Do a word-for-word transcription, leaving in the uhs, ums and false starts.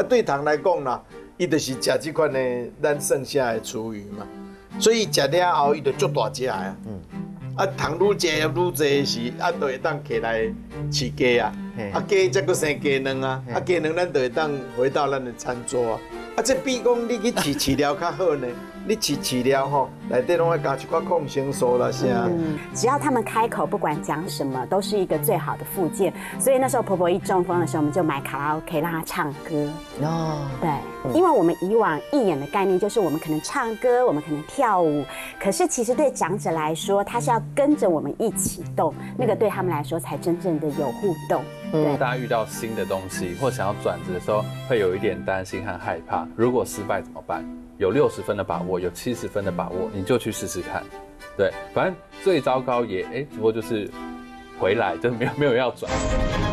对糖来讲啦，伊就是食这款的咱剩下的厨余嘛，所以食了后伊就足大只啊。嗯。啊，糖愈食愈济时，啊，就会当起来饲鸡啊，啊，鸡才佫生鸡卵啊，啊，鸡卵咱就会当回到咱的餐桌啊。啊，这比讲你去饲饲料较好呢，你饲饲料吼，内底拢会加一寡抗生素啦啥。 嗯，只要他们开口，不管讲什么，都是一个最好的附件。所以那时候婆婆一中风的时候，我们就买卡拉 OK 让她唱歌。哦，对，因为我们以往义演的概念就是我们可能唱歌，我们可能跳舞，可是其实对长者来说，他是要跟着我们一起动，那个对他们来说才真正的有互动。 对，大家遇到新的东西或想要转职的时候，会有一点担心和害怕。如果失败怎么办？有六十分的把握，有七十分的把握，你就去试试看。对，反正最糟糕也哎，只不过就是回来，就没有没有要转。